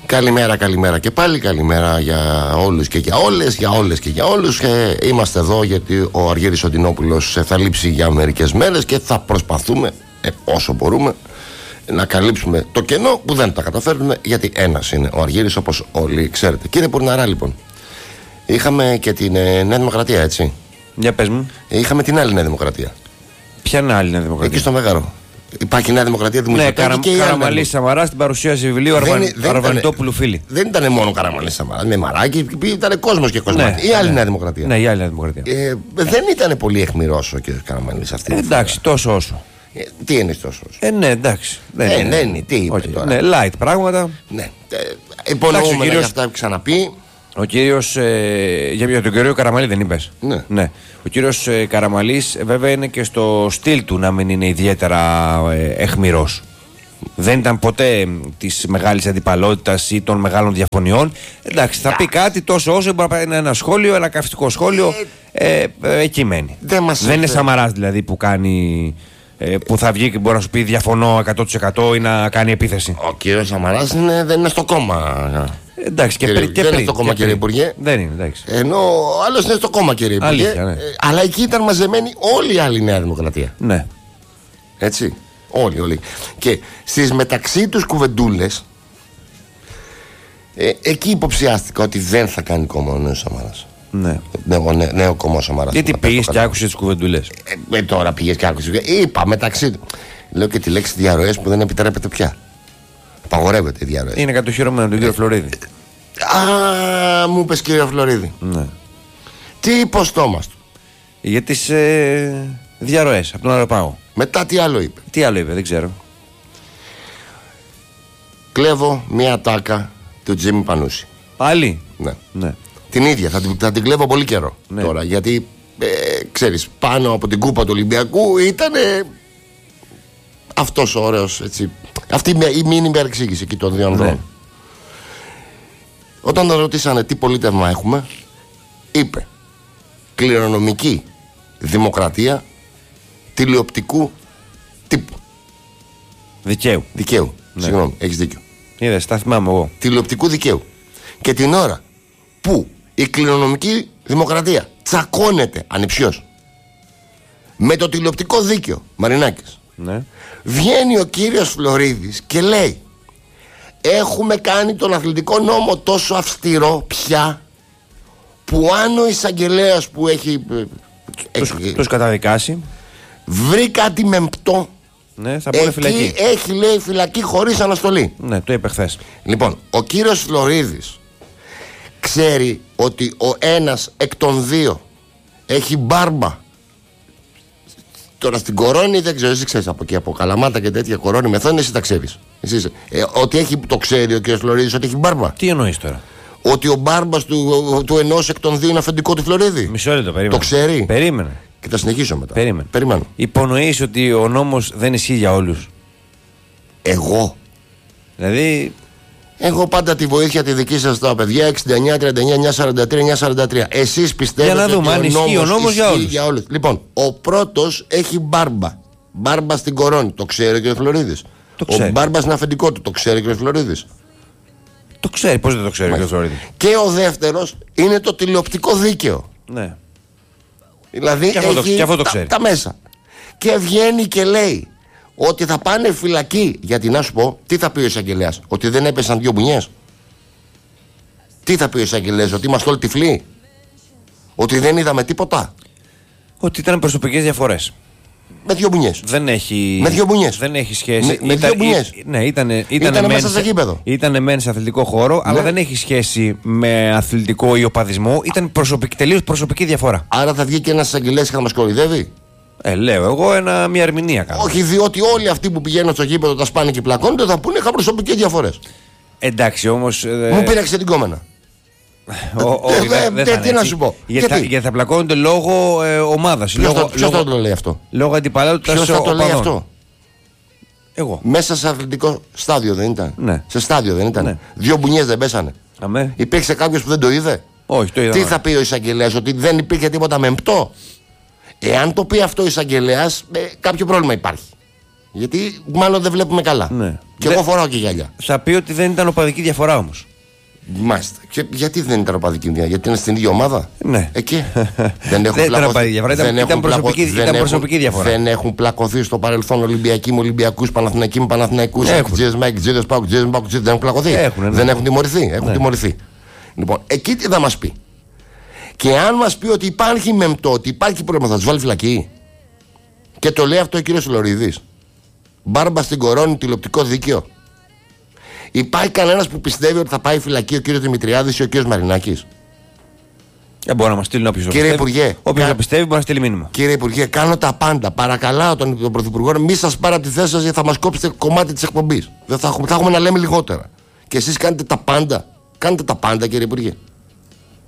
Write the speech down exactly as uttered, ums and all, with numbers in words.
Καλημέρα, καλημέρα και πάλι. Καλημέρα για όλους και για όλες, για όλες και για όλους. Ε, είμαστε εδώ γιατί ο Αργύρης Οντινόπουλος θα λείψει για μερικές μέρες και θα προσπαθούμε ε, όσο μπορούμε να καλύψουμε το κενό που δεν τα καταφέρνουμε, γιατί ένας είναι ο Αργύρης, όπως όλοι ξέρετε. Κύριε Πουρναρά, λοιπόν, είχαμε και την ε, Νέα Δημοκρατία, έτσι. Για πες μου. Ε, είχαμε την άλλη Νέα Δημοκρατία. Ποια είναι άλλη Νέα Δημοκρατία? Εκεί στο Μέγαρο. Υπάρχει Νέα Δημοκρατία, ναι, Καρα, Καραμαλής Σαμαράς στην παρουσίαση βιβλίου Αρβανιτόπουλου, φίλοι. Δεν ήταν μόνο Καραμαλής Σαμαράς, με Μαράκι, ήταν κόσμος και κοσμάτι. Ναι, η άλλη ναι. Νέα Δημοκρατία. Ναι, η άλλη Νέα Δημοκρατία. Ε, δεν ήταν πολύ αιχμηρός ο κ. Καραμαλής αυτή. Ε, εντάξει, τόσο όσο. Ε, τι είναι τόσο όσο. Ε, ναι, εντάξει. Δεν ε, ναι, είναι, τι είπε okay. τώρα. Ναι, light πράγματα. Ναι. Ε, υπονοούμε για αυτά που ξαναπεί. Ο κύριος, ε, για, για τον κύριο Καραμαλή δεν είπες? Ναι. ναι. Ο κύριος ε, Καραμαλής βέβαια είναι και στο στυλ του να μην είναι ιδιαίτερα ε, αιχμηρός. Δεν ήταν ποτέ της μεγάλης αντιπαλότητας ή των μεγάλων διαφωνιών. Εντάξει, θα πει κάτι τόσο όσο μπορεί να είναι ένα σχόλιο, ένα καυστικό σχόλιο. Ε, ε, εκεί μένει. Δεν, δεν είναι Σαμαράς δηλαδή που κάνει... που θα βγει και μπορεί να σου πει διαφωνώ εκατό τοις εκατό ή να κάνει επίθεση. Ο κύριος Σαμαράς είναι, δεν είναι στο κόμμα. Εντάξει, και κύριε, πριν. Και δεν πριν, είναι στο κόμμα, κύριε Υπουργέ. Δεν είναι, εντάξει. Ενώ ο άλλος είναι στο κόμμα, κύριε Υπουργέ. Αλήθεια, ναι. ε, αλλά εκεί ήταν μαζεμένη όλη η άλλη Νέα Δημοκρατία. Ναι. Έτσι. Όλοι, όλοι. Και στις μεταξύ τους κουβεντούλες, ε, εκεί υποψιάστηκα ότι δεν θα κάνει κόμμα ο νέος Σαμαράς. Ναι. Νέο, νέο, νέο κόμμα ο Σαμαράς. Γιατί πήγες και άκουσες τις κουβεντούλες? Ε, ε, τώρα πήγες και άκουσες. Είπα μεταξύ του. Λέω και τη λέξη διαρροές που δεν επιτρέπεται πια. Απαγορεύεται η διαρροές. Είναι κατοχυρωμένο τον κύριο Φλωρίδη. Α, μου είπες κύριο Φλωρίδη. Ναι. Τι είπε ο στόμας του? Για τις ε, διαρροές από τον Αεροπάγο. Μετά τι άλλο είπε? Τι άλλο είπε, δεν ξέρω. Κλέβω μια τάκα του Τζίμι Πανούση. Πάλι? Ναι. ναι. Την ίδια, θα την, θα την κλέβω πολύ καιρό ναι. τώρα. Γιατί ε, ξέρεις, πάνω από την κούπα του Ολυμπιακού ήταν ε, αυτός ο ωραίος, έτσι, αυτή η μήνυμη παρεξήγηση εκεί των δύο ανδρών. Ναι. Όταν τον ρωτήσανε τι πολίτευμα έχουμε, είπε κληρονομική δημοκρατία τηλεοπτικού τύπου. Δικαίου. Δικαίου. Ναι. Συγγνώμη, έχεις δίκιο. Είδες, τα θυμάμαι εγώ. Τηλεοπτικού δικαίου. Και την ώρα που η κληρονομική δημοκρατία τσακώνεται ανιψιός με το τηλεοπτικό δίκαιο, Μαρινάκης, ναι. βγαίνει ο κύριος Φλωρίδης και λέει έχουμε κάνει τον αθλητικό νόμο τόσο αυστηρό πια που αν ο εισαγγελέας που έχει τους, έχει, τους καταδικάσει βρει κάτι μεμπτό, ναι, θα πούνε φυλακή. Έχει, λέει, φυλακή χωρίς αναστολή. Ναι, το είπε χθες. Λοιπόν, ο κύριος Φλωρίδης ξέρει ότι ο ένας εκ των δύο έχει μπάρμπα. Τώρα στην Κορώνη δεν ξέρω, εσύ ξέρεις από εκεί, από Καλαμάτα και τέτοια Κορώνη μεθόνη, εσύ τα ξέρεις. Εσύ, ε, ότι έχει, το ξέρει ο κύριος Φλωρίδης ότι έχει μπάρμπα. Τι εννοείς τώρα? Ότι ο μπάρμπας του, του ενός εκ των δύο είναι αφεντικό του Φλωρίδη. Μισό λεπτό, περίμενε. Το ξέρει. Περίμενε. Και θα συνεχίσω μετά. Περίμενε. Περιμένω. Υπονοείς ότι ο νόμος δεν ισχύει για όλους? Εγώ. Δηλαδή. Έχω πάντα τη βοήθεια τη δική σας τα παιδιά εξήντα εννιά τριάντα εννιά εννιακόσια σαράντα τρία εννιακόσια σαράντα τρία. Εσείς πιστεύετε για να δούμε, ότι αν ο ισχύει ο νόμος για όλους. για όλους. Λοιπόν, ο πρώτος έχει μπάρμπα. Μπάρμπα στην Κορώνη. Το ξέρει και ο Φλωρίδης. Το ξέρει. Ο μπάρμπας είναι αφεντικό του. Το ξέρει και ο Φλωρίδης. Το ξέρει. Πώς δεν το ξέρει και ο Φλωρίδης? Και ο δεύτερος είναι το τηλεοπτικό δίκαιο. Ναι. Δηλαδή και αυτό, έχει το, και αυτό το τα, ξέρει. τα μέσα. Και βγαίνει και λέει ότι θα πάνε φυλακή. Γιατί να σου πω, τι θα πει ο εισαγγελέας? Ότι δεν έπεσαν δύο μπουνιές? Τι θα πει ο εισαγγελέας? Ότι είμαστε όλοι τυφλοί? Ότι δεν είδαμε τίποτα? Ότι ήταν προσωπικές διαφορές. Με δύο μπουνιές. Δεν έχει. Με δύο μπουνιές. Δεν έχει σχέση. Με, με δύο μπουνιές. Ναι, ήταν, ήταν, ήταν μέσα σε γήπεδο. Ήταν μεν σε αθλητικό χώρο, ναι. αλλά δεν έχει σχέση με αθλητικό ή οπαδισμό. Ήταν προσωπική, τελείως προσωπική διαφορά. Άρα θα βγει και ένας εισαγγελέας και θα μας κοροϊδεύει? Ε, λέω εγώ ένα, μια ερμηνεία κάνω. Όχι, διότι όλοι αυτοί που πηγαίνουν στο γήπεδο, τα σπάνε και πλακώνονται, θα πούνε είχα προσωπικές διαφορές. Εντάξει όμως. Ε... Μου πήραξε την κόμενα. Τι να σου πω. Γιατί θα πλακώνονται λόγω ομάδας. Ποιος το λέει αυτό? Λόγω αντιπαλότητας. Ποιος θα το λέει αυτό? Εγώ. Μέσα σε αθλητικό στάδιο δεν ήταν? Ναι. Σε στάδιο δεν ήταν? Ναι. Δύο μπουνιές δεν πέσανε? Αμέ. Υπήρξε κάποιος που δεν το είδε? Όχι, το είδα. Τι θα πει ο εισαγγελέας? Ότι δεν υπήρχε τίποτα μεμπτό? Εάν το πει αυτό ο εισαγγελέας, ε, κάποιο πρόβλημα υπάρχει. Γιατί μάλλον δεν βλέπουμε καλά. Ναι. Και Δε... εγώ φοράω και γυαλιά. Θα πει ότι δεν ήταν οπαδική διαφορά όμως. Μάλιστα. Και γιατί δεν ήταν οπαδική διαφορά, γιατί είναι στην ίδια ομάδα. Ναι. Εκεί. δεν έχουν δεν πλακωθεί. ήταν οπαδική διαφορά, ήταν, ήταν, προσωπική, πλακω... ήταν δεν προσωπική έχουν, διαφορά. Δεν έχουν πλακωθεί στο παρελθόν Ολυμπιακοί με Ολυμπιακούς, Παναθηναϊκοί με Παναθηναϊκούς, Εκτζίδες με Εκτζίδες, Παοκτζίδες με Παοκτζίδες. Δεν έχουν πλακωθεί. Έχουν, ναι. Δεν έχουν τιμωρηθεί. Έχουν ναι. τιμωρηθεί. Λοιπόν, εκεί τι θα μας πει. Και αν μας πει ότι υπάρχει μεμπτό, ότι υπάρχει πρόβλημα, θα τους βάλει φυλακή. Και το λέει αυτό ο κύριος Λωρίδης. Μπάρμπα στην κορώνη, τηλεοπτικό δίκαιο. Υπάρχει κανένας που πιστεύει ότι θα πάει φυλακή ο κύριος Δημητριάδης ή ο κύριος Μαρινάκης? Δεν μπορεί να μας στείλει όποιος Κύριε πιστεύει. Υπουργέ, Όποιος κα... να πιστεύει μπορεί να στείλει μήνυμα. Κύριε Υπουργέ, κάνω τα πάντα. Παρακαλάω τον, τον Πρωθυπουργό, μη σας πάρει από τη θέση σας γιατί θα μας κόψετε κομμάτι της εκπομπής. Δεν θα έχουμε, θα έχουμε να λέμε λιγότερα. Και εσείς κάνετε τα πάντα. Κάνετε τα πάντα, κύριε Υπουργέ.